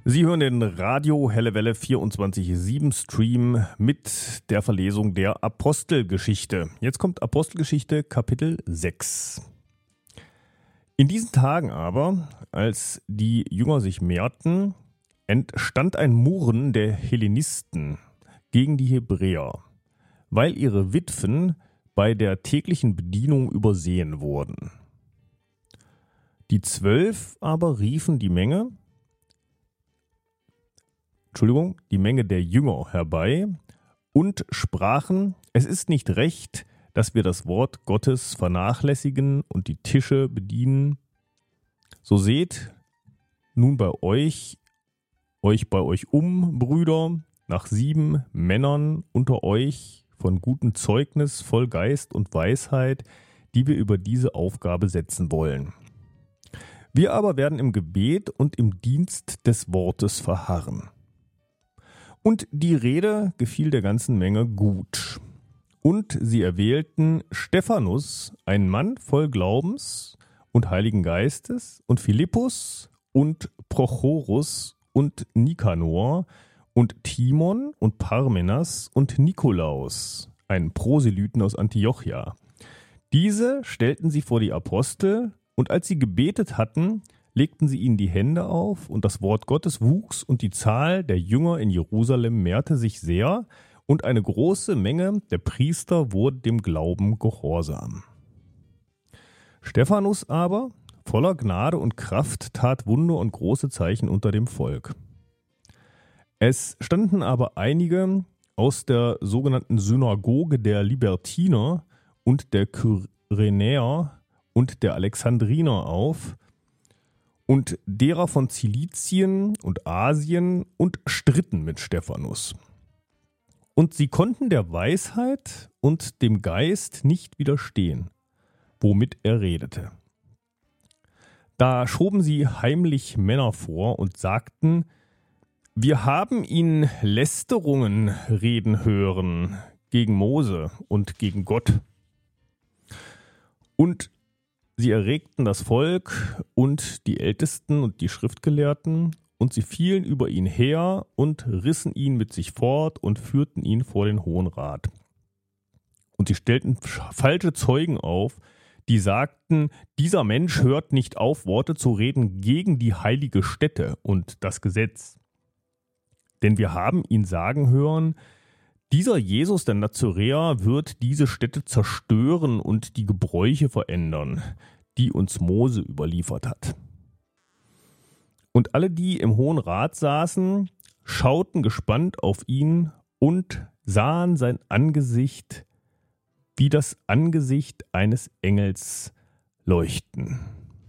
Sie hören den Radio Helle Welle 24/7 Stream mit der Verlesung der Apostelgeschichte. Jetzt kommt Apostelgeschichte Kapitel 6. In diesen Tagen aber, als die Jünger sich mehrten, entstand ein Murren der Hellenisten gegen die Hebräer, weil ihre Witwen bei der täglichen Bedienung übersehen wurden. Die 12 aber riefen die Menge der Jünger herbei und sprachen: Es ist nicht recht, dass wir das Wort Gottes vernachlässigen und die Tische bedienen. So seht nun bei euch um, Brüder, nach 7 Männern unter euch von gutem Zeugnis, voll Geist und Weisheit, die wir über diese Aufgabe setzen wollen. Wir aber werden im Gebet und im Dienst des Wortes verharren. Und die Rede gefiel der ganzen Menge gut. Und sie erwählten Stephanus, einen Mann voll Glaubens und Heiligen Geistes, und Philippus und Prochorus und Nikanor und Timon und Parmenas und Nikolaus, einen Proselyten aus Antiochia. Diese stellten sie vor die Apostel, und als sie gebetet hatten, legten sie ihnen die Hände auf, und das Wort Gottes wuchs, und die Zahl der Jünger in Jerusalem mehrte sich sehr, und eine große Menge der Priester wurde dem Glauben gehorsam. Stephanus aber, voller Gnade und Kraft, tat Wunder und große Zeichen unter dem Volk. Es standen aber einige aus der sogenannten Synagoge der Libertiner und der Kyrenäer und der Alexandriner auf, und derer von Zilizien und Asien, und stritten mit Stephanus. Und sie konnten der Weisheit und dem Geist nicht widerstehen, womit er redete. Da schoben sie heimlich Männer vor und sagten: Wir haben ihn Lästerungen reden hören gegen Mose und gegen Gott. Und sie erregten das Volk und die Ältesten und die Schriftgelehrten, und sie fielen über ihn her und rissen ihn mit sich fort und führten ihn vor den Hohen Rat. Und sie stellten falsche Zeugen auf, die sagten: Dieser Mensch hört nicht auf, Worte zu reden gegen die heilige Stätte und das Gesetz. Denn wir haben ihn sagen hören: Dieser Jesus, der Nazaräer, wird diese Stätte zerstören und die Gebräuche verändern, die uns Mose überliefert hat. Und alle, die im Hohen Rat saßen, schauten gespannt auf ihn und sahen sein Angesicht wie das Angesicht eines Engels leuchten.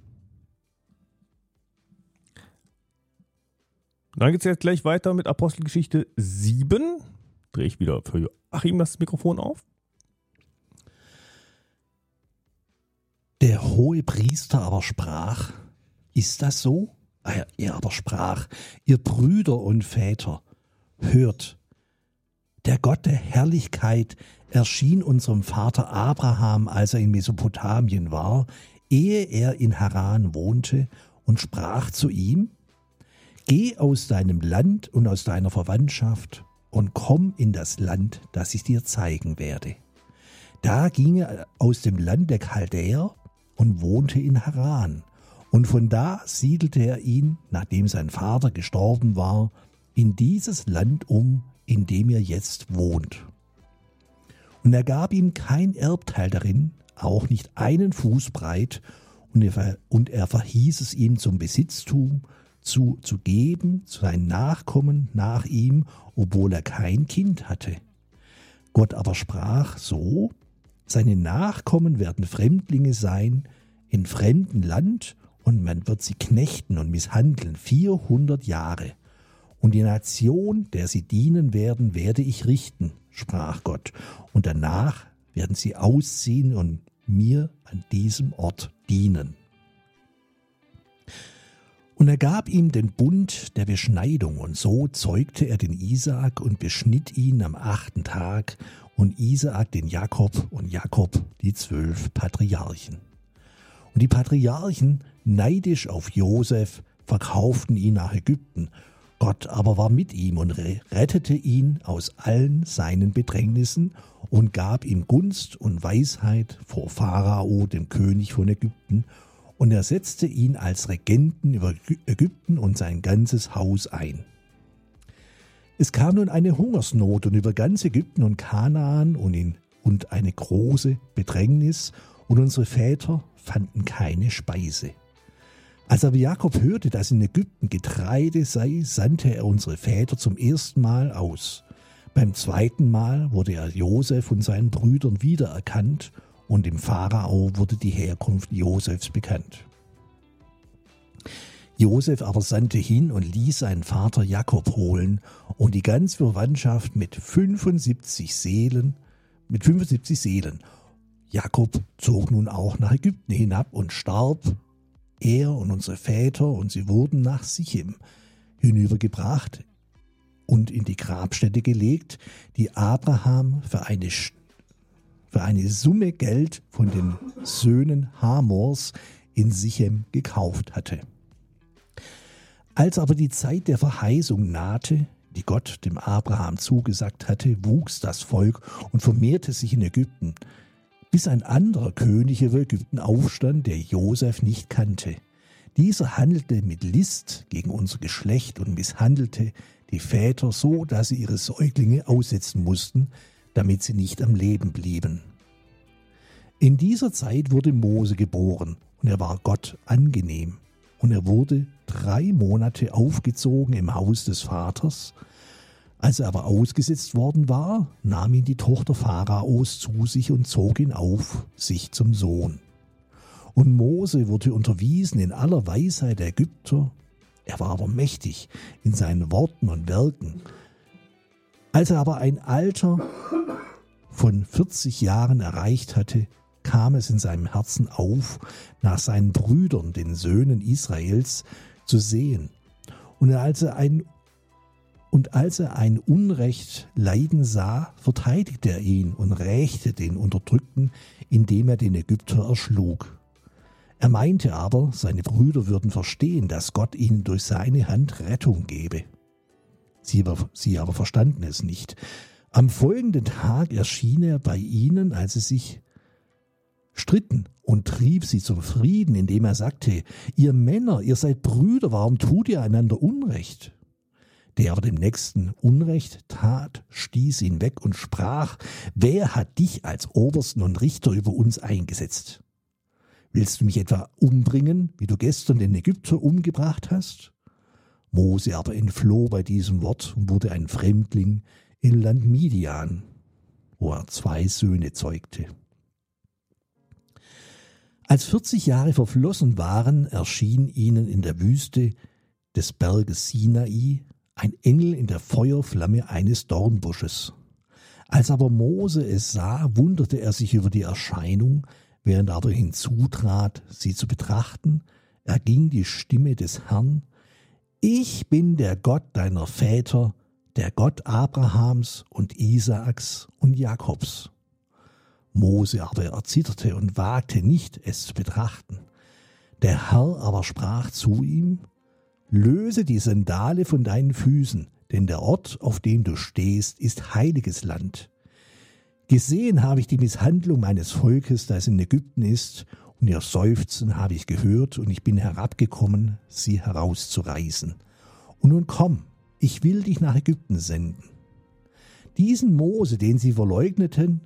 Dann geht es jetzt gleich weiter mit Apostelgeschichte 7. Drehe ich wieder für Joachim das Mikrofon auf. Der hohe Priester aber sprach: Ist das so? Er aber sprach: Ihr Brüder und Väter, hört, der Gott der Herrlichkeit erschien unserem Vater Abraham, als er in Mesopotamien war, ehe er in Haran wohnte, und sprach zu ihm: Geh aus deinem Land und aus deiner Verwandtschaft und komm in das Land, das ich dir zeigen werde. Da ging er aus dem Land der Chaldäer und wohnte in Haran. Und von da siedelte er ihn, nachdem sein Vater gestorben war, in dieses Land um, in dem er jetzt wohnt. Und er gab ihm kein Erbteil darin, auch nicht einen Fuß breit, und er verhieß es ihm zum Besitztum zu geben, zu seinen Nachkommen nach ihm, obwohl er kein Kind hatte. Gott aber sprach so: Seine Nachkommen werden Fremdlinge sein in fremdem Land, und man wird sie knechten und misshandeln 400 Jahre. Und die Nation, der sie dienen werden, werde ich richten, sprach Gott. Und danach werden sie ausziehen und mir an diesem Ort dienen. Und er gab ihm den Bund der Beschneidung, und so zeugte er den Isaak und beschnitt ihn am 8. Tag, und Isaak den Jakob und Jakob die 12 Patriarchen. Und die Patriarchen, neidisch auf Josef, verkauften ihn nach Ägypten Gott aber war mit ihm und rettete ihn aus allen seinen Bedrängnissen und gab ihm Gunst und Weisheit vor Pharao, dem König von Ägypten, und er setzte ihn als Regenten über Ägypten und sein ganzes Haus ein. Es kam nun eine Hungersnot und über ganz Ägypten und Kanaan und eine große Bedrängnis, und unsere Väter fanden keine Speise. Als aber Jakob hörte, dass in Ägypten Getreide sei, sandte er unsere Väter zum ersten Mal aus. Beim zweiten Mal wurde er Josef und seinen Brüdern wiedererkannt, und dem Pharao wurde die Herkunft Josefs bekannt. Josef aber sandte hin und ließ seinen Vater Jakob holen und die ganze Verwandtschaft mit 75 Seelen. Jakob zog nun auch nach Ägypten hinab und starb, er und unsere Väter, und sie wurden nach Sichem hinübergebracht und in die Grabstätte gelegt, die Abraham für eine Summe Geld von den Söhnen Hamors in Sichem gekauft hatte. Als aber die Zeit der Verheißung nahte, die Gott dem Abraham zugesagt hatte, wuchs das Volk und vermehrte sich in Ägypten, bis ein anderer König über Ägypten aufstand, der Josef nicht kannte. Dieser handelte mit List gegen unser Geschlecht und misshandelte die Väter so, dass sie ihre Säuglinge aussetzen mussten, damit sie nicht am Leben blieben. In dieser Zeit wurde Mose geboren, und er war Gott angenehm. Und er wurde 3 Monate aufgezogen im Haus des Vaters. Als er aber ausgesetzt worden war, nahm ihn die Tochter Pharaos zu sich und zog ihn auf sich zum Sohn. Und Mose wurde unterwiesen in aller Weisheit der Ägypter. Er war aber mächtig in seinen Worten und Werken. Als er aber ein Alter von 40 Jahren erreicht hatte, kam es in seinem Herzen auf, nach seinen Brüdern, den Söhnen Israels, zu sehen. Und als er ein Unrecht leiden sah, verteidigte er ihn und rächte den Unterdrückten, indem er den Ägypter erschlug. Er meinte aber, seine Brüder würden verstehen, dass Gott ihnen durch seine Hand Rettung gebe. Sie aber verstanden es nicht. Am folgenden Tag erschien er bei ihnen, als sie sich stritten, und trieb sie zum Frieden, indem er sagte: Ihr Männer, ihr seid Brüder, warum tut ihr einander Unrecht? Der aber dem Nächsten Unrecht tat, stieß ihn weg und sprach: Wer hat dich als Obersten und Richter über uns eingesetzt? Willst du mich etwa umbringen, wie du gestern den Ägypter umgebracht hast? Mose aber entfloh bei diesem Wort und wurde ein Fremdling im Land Midian, wo er 2 Söhne zeugte. Als 40 Jahre verflossen waren, erschien ihnen in der Wüste des Berges Sinai ein Engel in der Feuerflamme eines Dornbusches. Als aber Mose es sah, wunderte er sich über die Erscheinung, während er aber hinzutrat, sie zu betrachten, erging die Stimme des Herrn: Ich bin der Gott deiner Väter, der Gott Abrahams und Isaaks und Jakobs. Mose aber erzitterte und wagte nicht, es zu betrachten. Der Herr aber sprach zu ihm: Löse die Sandale von deinen Füßen, denn der Ort, auf dem du stehst, ist heiliges Land. Gesehen habe ich die Misshandlung meines Volkes, das in Ägypten ist, und ihr Seufzen habe ich gehört, und ich bin herabgekommen, sie herauszureißen. Und nun komm, ich will dich nach Ägypten senden. Diesen Mose, den sie verleugneten,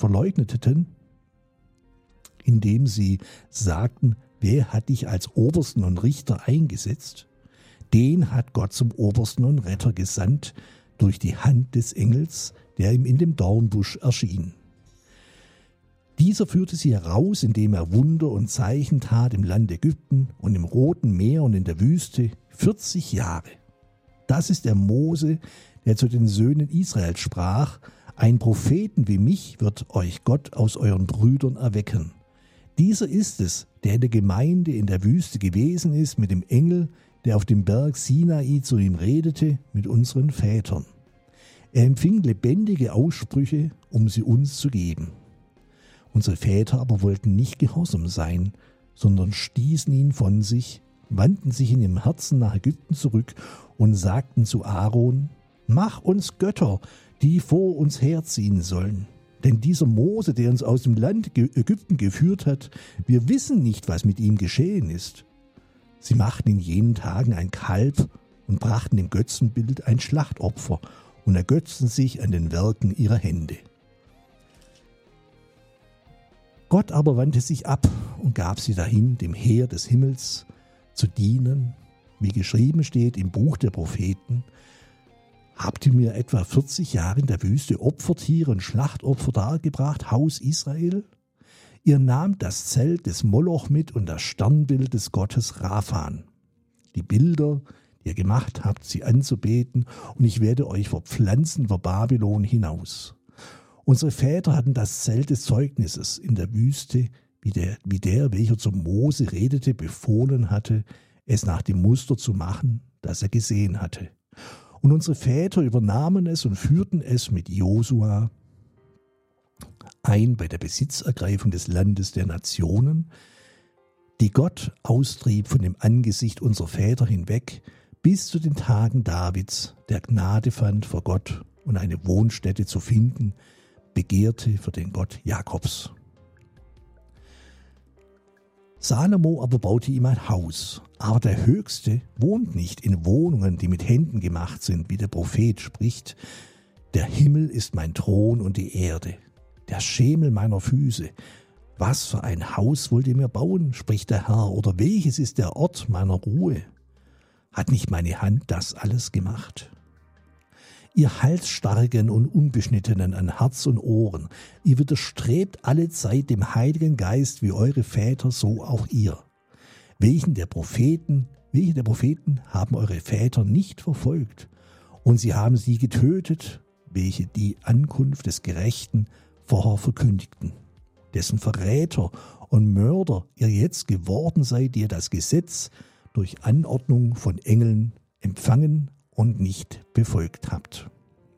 indem sie sagten: Wer hat dich als Obersten und Richter eingesetzt? Den hat Gott zum Obersten und Retter gesandt durch die Hand des Engels, der ihm in dem Dornbusch erschien. Dieser führte sie heraus, indem er Wunder und Zeichen tat im Land Ägypten und im Roten Meer und in der Wüste 40 Jahre. Das ist der Mose, der zu den Söhnen Israels sprach: Ein Propheten wie mich wird euch Gott aus euren Brüdern erwecken. Dieser ist es, der in der Gemeinde in der Wüste gewesen ist mit dem Engel, der auf dem Berg Sinai zu ihm redete, mit unseren Vätern. Er empfing lebendige Aussprüche, um sie uns zu geben. Unsere Väter aber wollten nicht gehorsam sein, sondern stießen ihn von sich, wandten sich in ihrem Herzen nach Ägypten zurück und sagten zu Aaron: Mach uns Götter, die vor uns herziehen sollen. Denn dieser Mose, der uns aus dem Land Ägypten geführt hat, wir wissen nicht, was mit ihm geschehen ist. Sie machten in jenen Tagen ein Kalb und brachten dem Götzenbild ein Schlachtopfer und ergötzten sich an den Werken ihrer Hände. Gott aber wandte sich ab und gab sie dahin, dem Heer des Himmels zu dienen, wie geschrieben steht im Buch der Propheten: Habt ihr mir etwa 40 Jahre in der Wüste Opfertiere und Schlachtopfer dargebracht, Haus Israel? Ihr nahmt das Zelt des Moloch mit und das Sternbild des Gottes Raphan. Die Bilder, die ihr gemacht habt, sie anzubeten, und ich werde euch verpflanzen vor Babylon hinaus. Unsere Väter hatten das Zelt des Zeugnisses in der Wüste, wie der, welcher zu Mose redete, befohlen hatte, es nach dem Muster zu machen, das er gesehen hatte. Und unsere Väter übernahmen es und führten es mit Josua ein bei der Besitzergreifung des Landes der Nationen, die Gott austrieb von dem Angesicht unserer Väter hinweg, bis zu den Tagen Davids, der Gnade fand vor Gott und eine Wohnstätte zu finden, begehrte für den Gott Jakobs. Salomo aber baute ihm ein Haus, aber der Höchste wohnt nicht in Wohnungen, die mit Händen gemacht sind, wie der Prophet spricht: Der Himmel ist mein Thron und die Erde, der Schemel meiner Füße. Was für ein Haus wollt ihr mir bauen, spricht der Herr, oder welches ist der Ort meiner Ruhe? Hat nicht meine Hand das alles gemacht? Ihr Halsstarrigen und Unbeschnittenen an Herz und Ohren, ihr widerstrebt allezeit dem Heiligen Geist wie eure Väter, so auch ihr. Welche der Propheten haben eure Väter nicht verfolgt, und sie haben sie getötet, welche die Ankunft des Gerechten vorher verkündigten, dessen Verräter und Mörder ihr jetzt geworden seid, die ihr das Gesetz durch Anordnung von Engeln empfangen und nicht befolgt habt.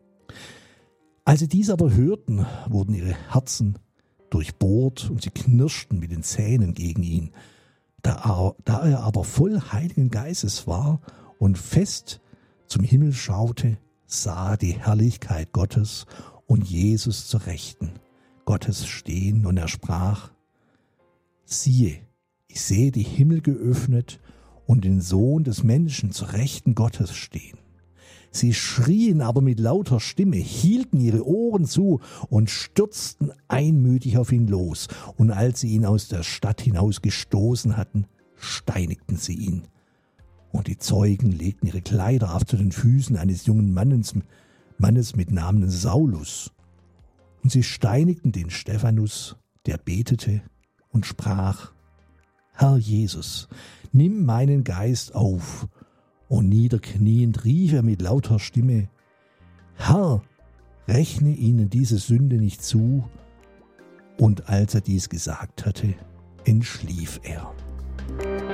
Als sie dies aber hörten, wurden ihre Herzen durchbohrt und sie knirschten mit den Zähnen gegen ihn. Da er aber voll Heiligen Geistes war und fest zum Himmel schaute, sah die Herrlichkeit Gottes und Jesus zur Rechten Gottes stehen, und er sprach: Siehe, ich sehe die Himmel geöffnet und den Sohn des Menschen zur Rechten Gottes stehen. Sie schrien aber mit lauter Stimme, hielten ihre Ohren zu und stürzten einmütig auf ihn los. Und als sie ihn aus der Stadt hinaus gestoßen hatten, steinigten sie ihn. Und die Zeugen legten ihre Kleider auf zu den Füßen eines jungen Mannes mit Namen Saulus. Und sie steinigten den Stephanus, der betete und sprach: Herr Jesus, nimm meinen Geist auf. Und niederkniend rief er mit lauter Stimme: Herr, rechne ihnen diese Sünde nicht zu. Und als er dies gesagt hatte, entschlief er.